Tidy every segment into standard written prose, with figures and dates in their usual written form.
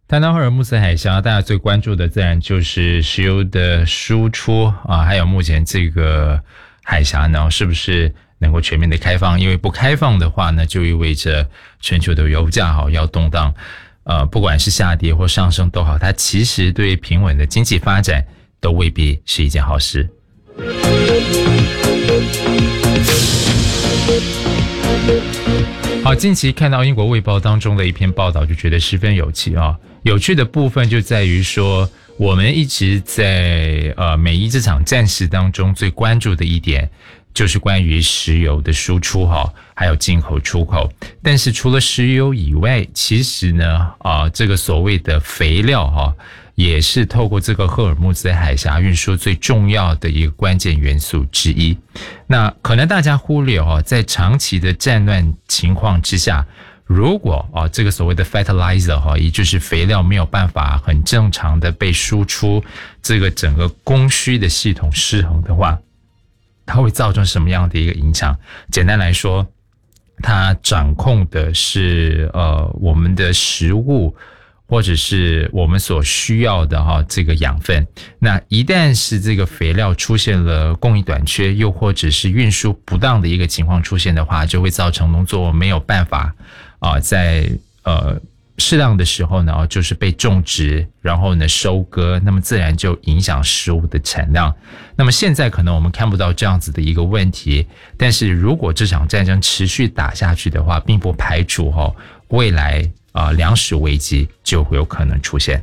谈到赫尔木斯海峡，大家最关注的自然就是石油的输出啊，还有目前这个海峡呢，是不是能够全面的开放？因为不开放的话呢，就意味着全球的油价要动荡，不管是下跌或上升都好，它其实对平稳的经济发展都未必是一件好事。好，近期看到英国卫报当中的一篇报道，就觉得十分有趣啊。有趣的部分就在于说，我们一直在美伊这场战事当中最关注的一点，就是关于石油的输出还有进口出口。但是除了石油以外，其实呢这个所谓的肥料也是透过这个赫尔木兹海峡运输最重要的一个关键元素之一。那可能大家忽略在长期的战乱情况之下，如果这个所谓的 fertilizer 也就是肥料没有办法很正常的被输出，这个整个供需的系统失衡的话，它会造成什么样的一个影响？简单来说，它掌控的是我们的食物，或者是我们所需要的这个养分。那一旦是这个肥料出现了供应短缺，又或者是运输不当的一个情况出现的话，就会造成农作物没有办法在适当的时候呢，就是被种植，然后呢收割，那么自然就影响食物的产量。那么现在可能我们看不到这样子的一个问题，但是如果这场战争持续打下去的话，并不排除未来粮食危机就会有可能出现。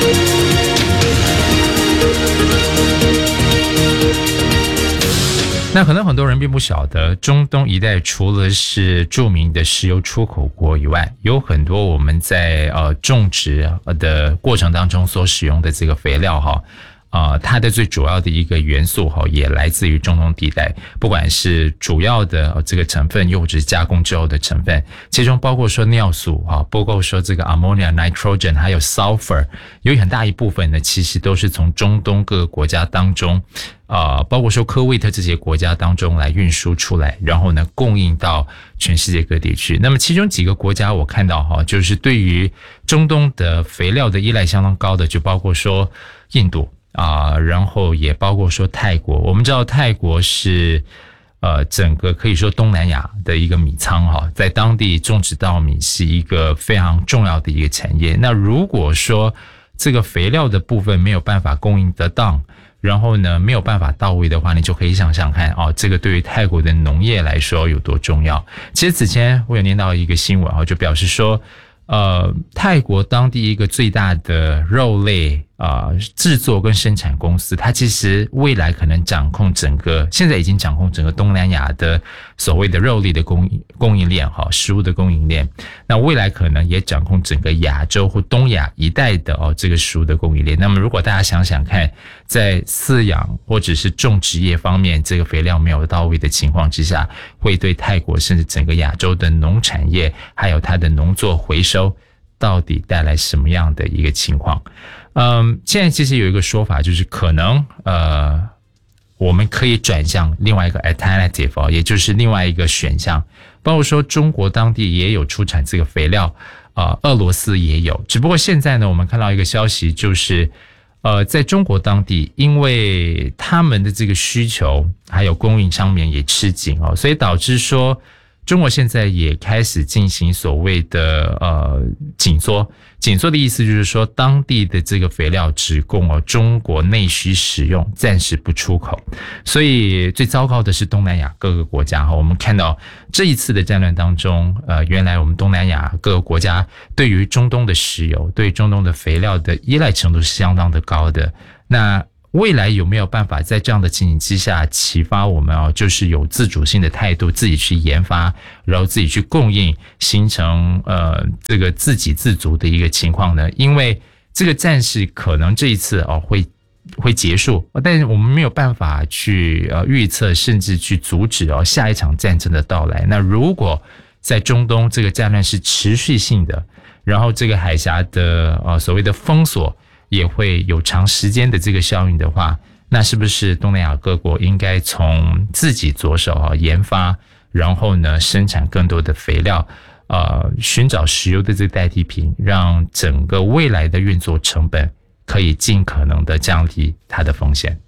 那可能很多人并不晓得，中东一带除了是著名的石油出口国以外，有很多我们在种植的过程当中所使用的这个肥料它的最主要的一个元素也来自于中东地带，不管是主要的这个成分，又或者是加工之后的成分，其中包括说尿素包括说这个 ammonia nitrogen 还有 sulfur， 有很大一部分呢其实都是从中东各个国家当中包括说科威特这些国家当中来运输出来，然后呢供应到全世界各地去。那么其中几个国家我看到就是对于中东的肥料的依赖相当高的，就包括说印度然后也包括说泰国。我们知道泰国是整个可以说东南亚的一个米仓在当地种植稻米是一个非常重要的一个产业。那如果说这个肥料的部分没有办法供应得当，然后呢没有办法到位的话，你就可以想想看这个对于泰国的农业来说有多重要。其实之前我有念到一个新闻就表示说泰国当地一个最大的肉类制作跟生产公司，它其实未来可能现在已经掌控整个东南亚的所谓的肉类的供应链食物的供应链。那未来可能也掌控整个亚洲或东亚一带的这个食物的供应链。那么如果大家想想看，在饲养或者是种植业方面，这个肥料没有到位的情况之下，会对泰国甚至整个亚洲的农产业还有它的农作回收到底带来什么样的一个情况？现在其实有一个说法，就是可能我们可以转向另外一个 alternative 也就是另外一个选项，包括说中国当地也有出产这个肥料，俄罗斯也有。只不过现在呢，我们看到一个消息，就是在中国当地，因为他们的这个需求还有供应上面也吃紧所以导致说中国现在也开始进行所谓的紧缩。紧缩的意思就是说，当地的这个肥料只供中国内需使用，暂时不出口。所以最糟糕的是东南亚各个国家我们看到这一次的战乱当中，原来我们东南亚各个国家对于中东的石油、对中东的肥料的依赖程度是相当的高的。那未来有没有办法在这样的情形之下启发我们就是有自主性的态度，自己去研发，然后自己去供应，形成这个自给自足的一个情况呢？因为这个战事可能这一次会结束，但是我们没有办法去预测，甚至去阻止下一场战争的到来。那如果在中东这个战乱是持续性的，然后这个海峡的所谓的封锁也会有长时间的这个效应的话，那是不是东南亚各国应该从自己着手研发，然后呢生产更多的肥料， 寻找石油的这个代替品，让整个未来的运作成本可以尽可能的降低它的风险。